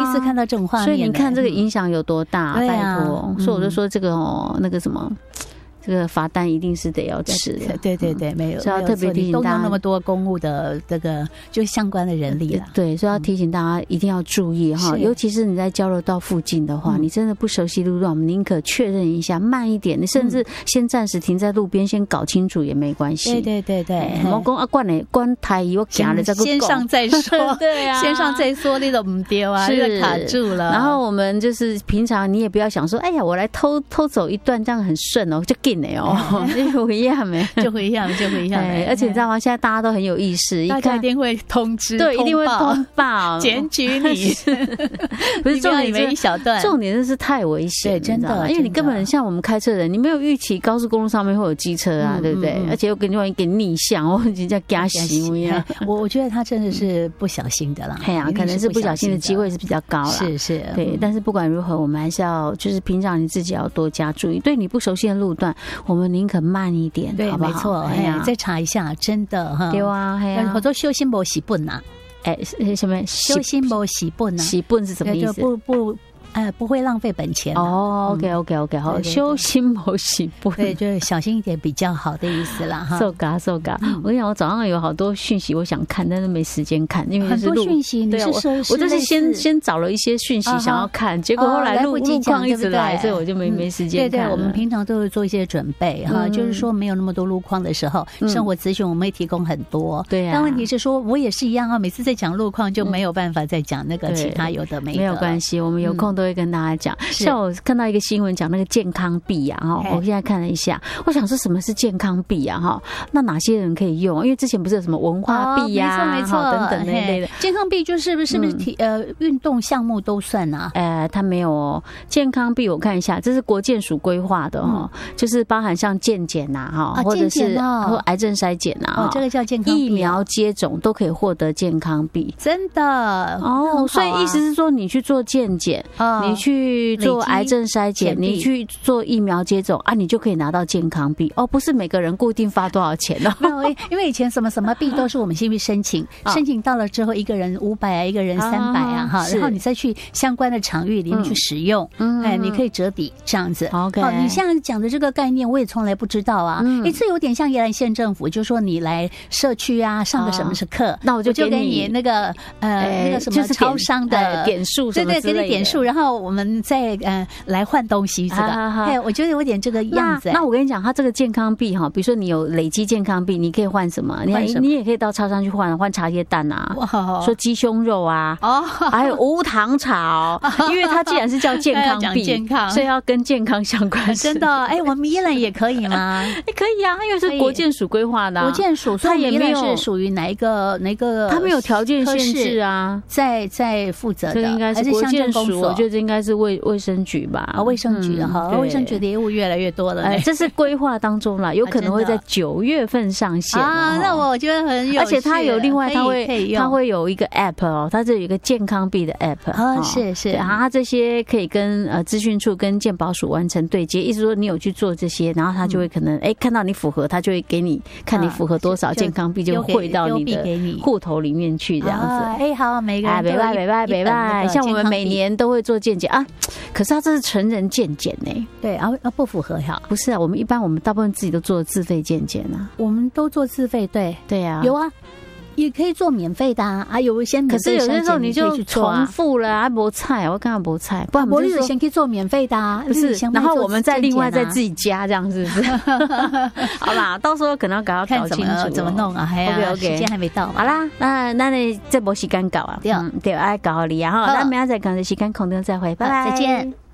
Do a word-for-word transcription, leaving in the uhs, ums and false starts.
次看到这种画面， 所以你看这个影响有多大， 嗯、 拜托、嗯。所以我就说这个哦，那个什么。这个罚单一定是得要吃的， 对对对，没有， 所以要特别提醒大家， 动用那么多公务的这个就相关的人力了。 对，所以要提醒大家一定要注意哈，尤其是你在交流道附近的话，你真的不熟悉路段，我们宁可确认一下，慢一点，你甚至先暂时停在路边，先搞清楚也没关系。 对对对对， 我讲啊，关嘞关台我行了再个先上再说， 对啊， 先上再说，那种唔丢啊，是卡住了。 然后我们就是平常你也不要想说，哎呀，我来偷偷走一段，这样很顺哦，就紧嘞哦。就不一样没， 就不一样，就不一样。 而且你知道吗？现在大家都很有意识， 大家一定会通知， 对，一定会通报检举你。 不是重点， 以为一小段， 重点就是太危险， 对，真的， 因为你根本像我们开车人，你没有预期高速公路上面会有机车啊，对不对？而且又跟另外一个逆向，或者叫加行为啊。 我我觉得他真的是不小心的啦， 哎呀，可能是不小心的机会是比较高啦， 是是， 对。但是不管如何，我们还是要就是平常你自己要多加注意，对你不熟悉的路段，我们宁可慢一点， 对， 好不好？ 没错，哎呀，再查一下，真的哈， 对啊，哎呀， 好多修心无洗本呐， 哎，什么修心无洗本呐？ 洗本是什么意思？ 不不。哎，不会浪费本钱哦。OK OK OK， 好，修心某喜不， 对，就是小心一点比较好的意思啦哈。 受嘎受嘎，我跟你讲，我早上有好多讯息，我想看，但是没时间看，因为很多讯息，你是说我就是先先找了一些讯息想要看，结果后来路路况一直来，所以我就没没时间看。 对对，我们平常都会做一些准备哈，就是说没有那么多路况的时候，生活资讯我们会提供很多。 对啊， 但问题是说，我也是一样啊，每次在讲路况就没有办法再讲那个其他有的没的， 没有关系，我们有空都会跟大家讲。像我看到一个新闻讲那个健康币啊，哈，我现在看了一下，我想说什么是健康币啊，哈，那哪些人可以用？因为之前不是有什么文化币呀、 没错没错等等那类的健康币，就是不是不是体呃运动项目都算啊？ 呃，它没有哦，健康币我看一下，这是国健署规划的哈，就是包含像健检呐哈，或者是或癌症筛检呐， 哦，这个叫健康币， 疫苗接种都可以获得健康币， 真的哦，所以意思是说你去做健检，你去做癌症筛检，你去做疫苗接种啊，你就可以拿到健康币哦，不是每个人固定发多少钱哦。 没有，因为以前什么什么币都是我们先去申请，申请到了之后，一个人五百啊，一个人三百啊，哈，然后你再去相关的场域里面去使用，哎，你可以折抵这样子。 OK， 好，你现在讲的这个概念，我也从来不知道啊。一次有点像宜兰县政府，就说你来社区啊，上个什么是课， 那我就就给你那个呃那个什么超商的点数， 对对，给你点数，然后我们再呃来换东西。这个，哎，我觉得有点这个样子。 那我跟你讲，它这个健康币哈，比如说你有累积健康币，你可以换什么？你你也可以到超商去换，换茶叶蛋啊，说鸡胸肉啊，哦，还有无糖茶，因为它既然是叫健康币， 健康， 所以要跟健康相关。 真的，哎，我们宜兰也可以吗？ 哎，可以啊，因为是国健署规划的， 国健署，它也没有是属于哪一个哪个， 它没有条件限制啊， 在在负责的， 这应该是国健署，我觉得这应该是卫卫生局吧， 啊，卫生局。好，卫生局的业务越来越多了， 哎，这是规划当中了，有可能会在九月份上线啊。那我觉得很有趣， 而且它有另外，它会它会有一个 app 哦，它这有一个健康币的 app 啊，是是， 然后它这些可以跟呃资讯处跟健保署完成对接，意思说你有去做这些，然后它就会可能哎看到你符合，它就会给你看你符合多少健康币，就汇到你的户头里面去这样子。 哎，好，每个人北拜北拜北拜，像我们每年都会做健检啊，可是它这是成人健检呢， 对啊啊不符合哈， 不是啊，我们一般我们大部分自己都做自费健检啊， 我们都做自费，对对啊， 有啊。也可以做免费的啊，啊有一些免费， 可是有些时候你就重复了啊，没菜，我刚刚没菜，不然我们就先可以做免费的啊， 不是，然后我们再另外再自己加这样，是不是？好啦，到时候可能要搞搞清楚怎么弄啊，OK OK， 时间还没到， 好啦，那那你这波时间搞啊，对对，爱搞好你啊哈，那明仔载可能时间空中再会，拜拜， 再见。